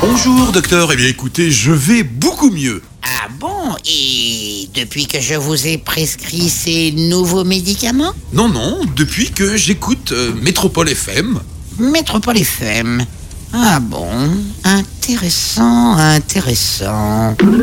Bonjour docteur, eh bien écoutez, je vais beaucoup mieux. Ah bon? Et depuis que je vous ai prescrit ces nouveaux médicaments? Non, depuis que j'écoute Métropole FM. Métropole FM. Ah bon? Intéressant.